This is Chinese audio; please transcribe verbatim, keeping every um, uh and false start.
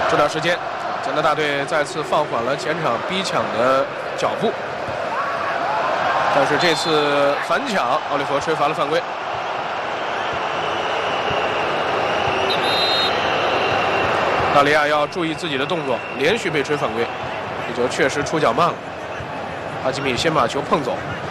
这段时间，加拿大队再次放缓了前场逼抢的脚步，但是这次反抢，奥利弗吹罚了犯规。纳里亚要注意自己的动作，连续被吹犯规，这球确实出脚慢了。哈基米先把球碰走。